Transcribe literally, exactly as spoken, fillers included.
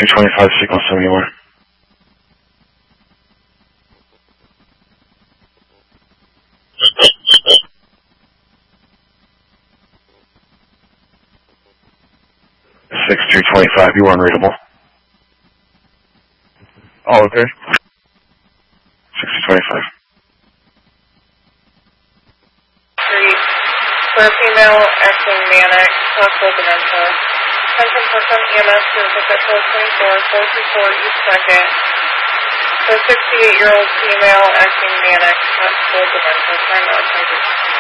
two twenty-five, signal seventy-one. six three twenty-five, you are unreadable. Oh, okay. six three twenty-five. Street. For a female acting manic, possible dementia. Attention person E M S to official twenty-four, four two four East second. For a sixty-eight-year-old female acting manic, possible dementia. Time on